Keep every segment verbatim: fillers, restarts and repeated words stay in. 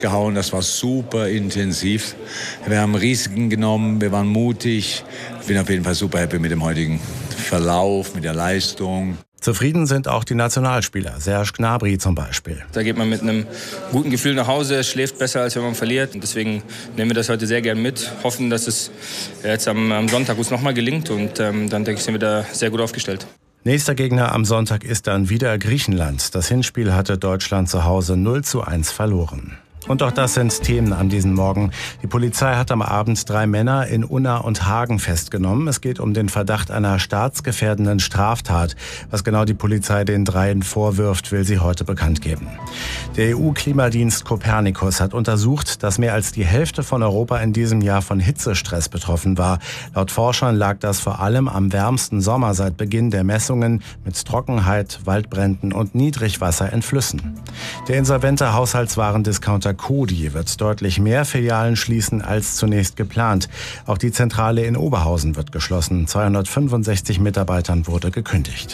gehauen. Das war super intensiv. Wir haben Risiken genommen, wir waren mutig. Ich bin auf jeden Fall super happy mit dem heutigen Verlauf, mit der Leistung. Zufrieden sind auch die Nationalspieler, Serge Gnabry zum Beispiel. Da geht man mit einem guten Gefühl nach Hause, schläft besser, als wenn man verliert. Und deswegen nehmen wir das heute sehr gern mit, hoffen, dass es jetzt am, am Sonntag uns nochmal gelingt. Und ähm, dann denke ich, sind wir da sehr gut aufgestellt. Nächster Gegner am Sonntag ist dann wieder Griechenland. Das Hinspiel hatte Deutschland zu Hause null zu eins verloren. Und auch das sind Themen an diesem Morgen. Die Polizei hat am Abend drei Männer in Unna und Hagen festgenommen. Es geht um den Verdacht einer staatsgefährdenden Straftat. Was genau die Polizei den dreien vorwirft, will sie heute bekannt geben. Der E U-Klimadienst Copernicus hat untersucht, dass mehr als die Hälfte von Europa in diesem Jahr von Hitzestress betroffen war. Laut Forschern lag das vor allem am wärmsten Sommer seit Beginn der Messungen mit Trockenheit, Waldbränden und Niedrigwasser in Flüssen. Der insolvente Haushaltswarendiscounter Coty wird deutlich mehr Filialen schließen als zunächst geplant. Auch die Zentrale in Oberhausen wird geschlossen. zweihundertfünfundsechzig Mitarbeitern wurde gekündigt.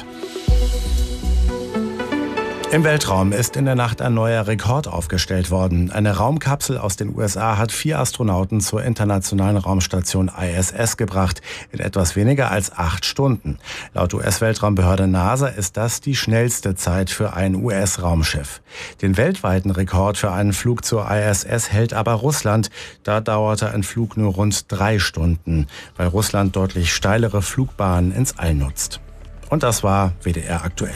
Im Weltraum ist in der Nacht ein neuer Rekord aufgestellt worden. Eine Raumkapsel aus den U S A hat vier Astronauten zur internationalen Raumstation I S S gebracht, in etwas weniger als acht Stunden. Laut U S-Weltraumbehörde NASA ist das die schnellste Zeit für ein U S-Raumschiff. Den weltweiten Rekord für einen Flug zur I S S hält aber Russland. Da dauerte ein Flug nur rund drei Stunden, weil Russland deutlich steilere Flugbahnen ins All nutzt. Und das war W D R aktuell.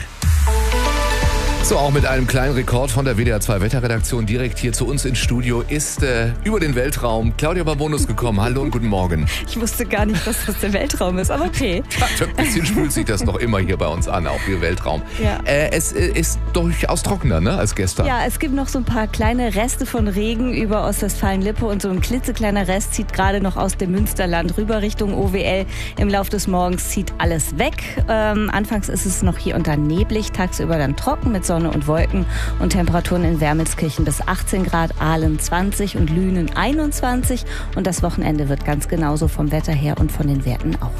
So, auch mit einem kleinen Rekord von der W D R zwei Wetterredaktion direkt hier zu uns ins Studio ist äh, über den Weltraum Claudia Barbonus gekommen. Hallo und guten Morgen. Ich wusste gar nicht, dass das der Weltraum ist, aber okay. Ja, ein bisschen spült sich das noch immer hier bei uns an, auch hier Weltraum. Ja. Äh, es äh, ist durchaus trockener, ne, als gestern. Ja, es gibt noch so ein paar kleine Reste von Regen über Ostwestfalen-Lippe und so ein klitzekleiner Rest zieht gerade noch aus dem Münsterland rüber Richtung O W L. Im Laufe des Morgens zieht alles weg. Ähm, anfangs ist es noch hier und da neblig, tagsüber dann trocken mit Sonne und Wolken und Temperaturen in Wermelskirchen bis achtzehn Grad, Aalen zwanzig und Lünen einundzwanzig. Und das Wochenende wird ganz genauso vom Wetter her und von den Werten auch.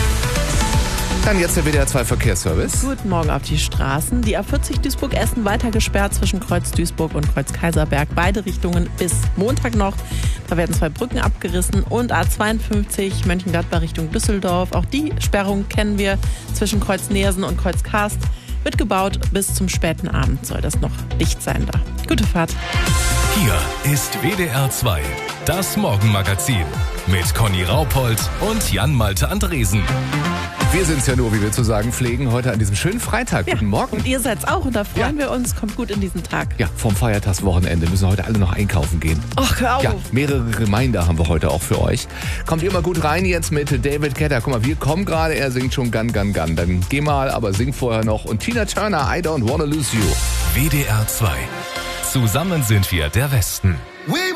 Dann jetzt der W D R zwei Verkehrsservice. Guten Morgen auf die Straßen. Die A vierzig Duisburg-Essen weiter gesperrt zwischen Kreuz Duisburg und Kreuz Kaiserberg. Beide Richtungen bis Montag noch. Da werden zwei Brücken abgerissen. Und A zweiundfünfzig Mönchengladbach Richtung Düsseldorf. Auch die Sperrung kennen wir zwischen Kreuz Neersen und Kreuz Karst. Wird gebaut, bis zum späten Abend soll das noch dicht sein da. Gute Fahrt. Hier ist W D R zwei, das Morgenmagazin mit Conny Raupold und Jan-Malte Andresen. Wir sind es ja nur, wie wir zu sagen pflegen, heute an diesem schönen Freitag. Ja, guten Morgen. Und ihr seid's auch und da freuen ja. wir uns. Kommt gut in diesen Tag. Ja, vom Feiertagswochenende müssen heute alle noch einkaufen gehen. Ach, hör auf. Ja, mehrere Reminder haben wir heute auch für euch. Kommt ihr mal gut rein jetzt mit David Guetta. Guck mal, wir kommen gerade, er singt schon Gun, Gun, Gun. Dann geh mal, aber sing vorher noch. Und Tina Turner, I Don't Wanna Lose You. W D R zwei. Zusammen sind wir der Westen.